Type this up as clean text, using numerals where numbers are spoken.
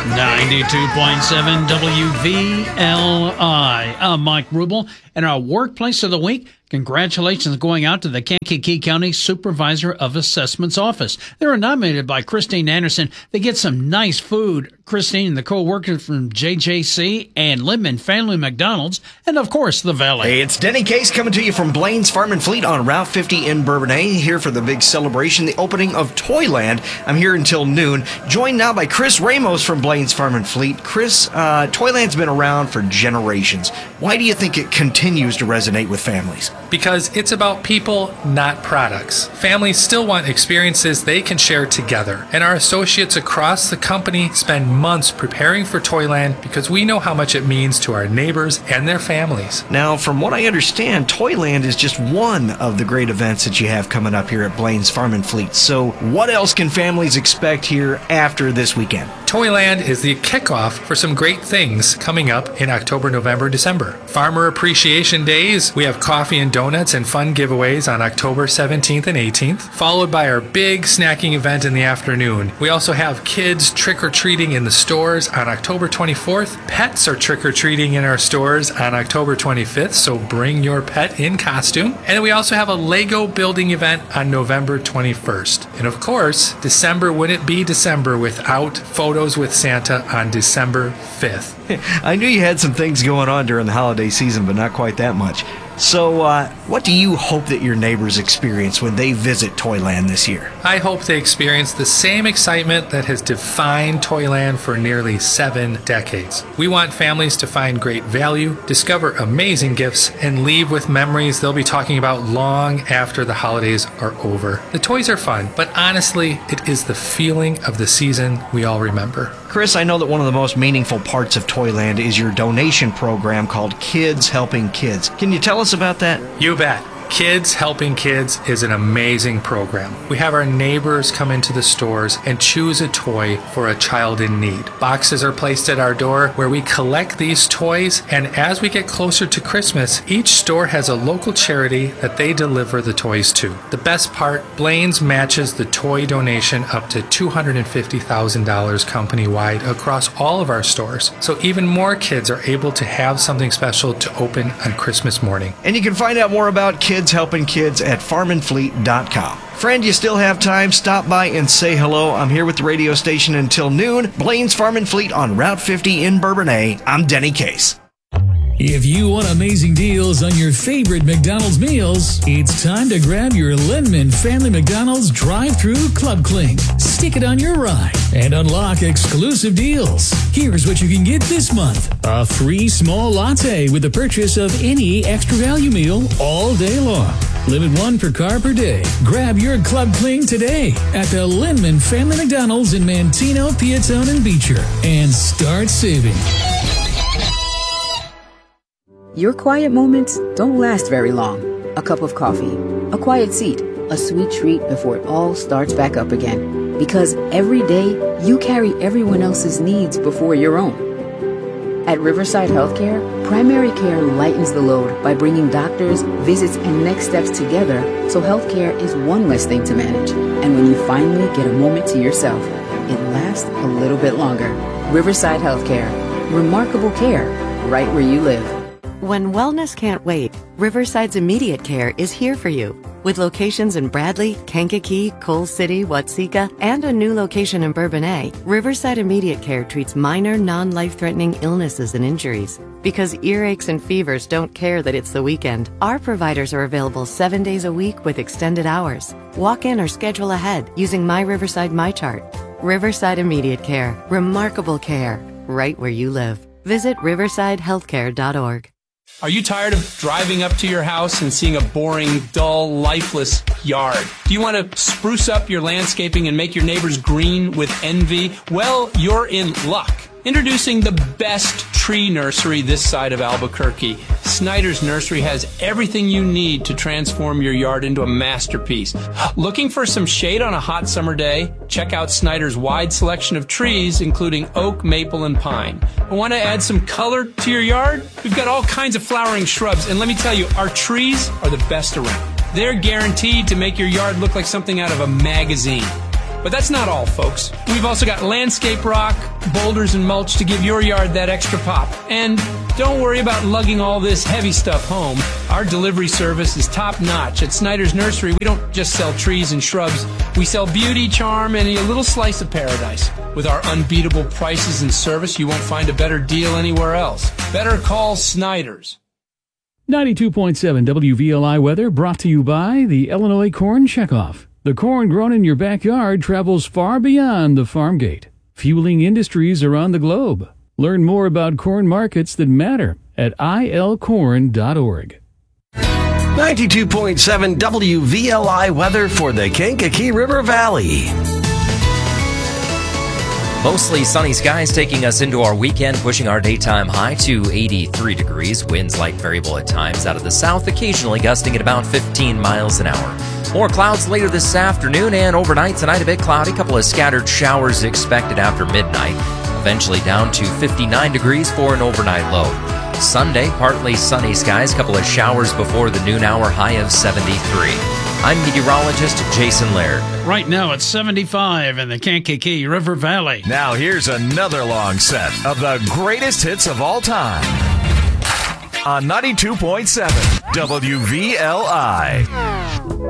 92.7 WVLI. I'm Mike Rubel, and our Workplace of the Week. Congratulations going out to the Kankakee County Supervisor of Assessments Office. They were nominated by Christine Anderson. They get some nice food. Christine and the co-workers from JJC and Lindman Family McDonald's, and of course, the Valley. Hey, it's Denny Case coming to you from Blaine's Farm and Fleet on Route 50 in Bourbonnais, here for the big celebration, the opening of Toyland. I'm here until noon. Joined now by Chris Ramos from Blaine's Farm and Fleet. Chris, Toyland's been around for generations. Why do you think it continues to resonate with families? Because it's about people, not products. Families still want experiences they can share together. And our associates across the company spend months preparing for Toyland because we know how much it means to our neighbors and their families. Now, from what I understand, Toyland is just one of the great events that you have coming up here at Blaine's Farm and Fleet. So what else can families expect here after this weekend? Toyland is the kickoff for some great things coming up in October, November, December. Farmer Appreciation Days, we have coffee and donuts and fun giveaways on October 17th and 18th, followed by our big snacking event in the afternoon. We also have kids trick-or-treating in the stores on October 24th. Pets are trick-or-treating in our stores on October 25th, so bring your pet in costume. And we also have a Lego building event on November 21st. And of course, December wouldn't be December without Photos with Santa on December 5th. I knew you had some things going on during the holiday season, but not quite that much. So, what do you hope that your neighbors experience when they visit Toyland this year? I hope they experience the same excitement that has defined Toyland for nearly 7 decades. We want families to find great value, discover amazing gifts, and leave with memories they'll be talking about long after the holidays are over. The toys are fun, but honestly, it is the feeling of the season we all remember. Chris, I know that one of the most meaningful parts of Toyland is your donation program called Kids Helping Kids. Can you tell us about that? You bet. Kids Helping Kids is an amazing program. We have our neighbors come into the stores and choose a toy for a child in need. Boxes are placed at our door where we collect these toys, and as we get closer to Christmas, each store has a local charity that they deliver the toys to. The best part, Blaine's matches the toy donation up to $250,000 company-wide across all of our stores, so even more kids are able to have something special to open on Christmas morning. And you can find out more about Kids Helping Kids at farmandfleet.com. Friend, you still have time. Stop by and say hello. I'm here with the radio station until noon. Blaine's Farm and Fleet on Route 50 in Bourbonnais. I'm Denny Case. If you want amazing deals on your favorite McDonald's meals, it's time to grab your Lindman Family McDonald's drive-thru Club Cling. Stick it on your ride and unlock exclusive deals. Here's what you can get this month. A free small latte with the purchase of any extra value meal all day long. Limit 1 per car per day. Grab your Club Cling today at the Lindman Family McDonald's in Manteno, Piatone, and Beecher, and start saving. Your quiet moments don't last very long. A cup of coffee, a quiet seat, a sweet treat before it all starts back up again. Because every day, you carry everyone else's needs before your own. At Riverside Healthcare, primary care lightens the load by bringing doctors, visits, and next steps together so healthcare is one less thing to manage. And when you finally get a moment to yourself, it lasts a little bit longer. Riverside Healthcare. Remarkable care right where you live. When wellness can't wait, Riverside's Immediate Care is here for you. With locations in Bradley, Kankakee, Coal City, Watseka, and a new location in Bourbonnais, Riverside Immediate Care treats minor, non-life-threatening illnesses and injuries. Because earaches and fevers don't care that it's the weekend, our providers are available 7 days a week with extended hours. Walk in or schedule ahead using My Riverside MyChart. Riverside Immediate Care. Remarkable care right where you live. Visit riversidehealthcare.org. Are you tired of driving up to your house and seeing a boring, dull, lifeless yard? Do you want to spruce up your landscaping and make your neighbors green with envy? Well, you're in luck. Introducing the best tree nursery this side of Albuquerque. Snyder's Nursery has everything you need to transform your yard into a masterpiece. Looking for some shade on a hot summer day? Check out Snyder's wide selection of trees, including oak, maple, and pine. Want to add some color to your yard? We've got all kinds of flowering shrubs, and let me tell you, our trees are the best around. They're guaranteed to make your yard look like something out of a magazine. But that's not all, folks. We've also got landscape rock, boulders, and mulch to give your yard that extra pop. And don't worry about lugging all this heavy stuff home. Our delivery service is top-notch. At Snyder's Nursery, we don't just sell trees and shrubs. We sell beauty, charm, and a little slice of paradise. With our unbeatable prices and service, you won't find a better deal anywhere else. Better call Snyder's. 92.7 WVLI weather brought to you by the Illinois Corn Checkoff. The corn grown in your backyard travels far beyond the farm gate, fueling industries around the globe. Learn more about corn markets that matter at ilcorn.org. 92.7 WVLI weather for the Kankakee River Valley. Mostly sunny skies taking us into our weekend, pushing our daytime high to 83 degrees. Winds light variable at times out of the south, occasionally gusting at about 15 miles an hour. More clouds later this afternoon and overnight. Tonight a bit cloudy, couple of scattered showers expected after midnight. Eventually down to 59 degrees for an overnight low. Sunday, partly sunny skies, couple of showers before the noon hour, high of 73. I'm meteorologist Jason Laird. Right now it's 75 in the Kankakee River Valley. Now here's another long set of the greatest hits of all time on 92.7 WVLI.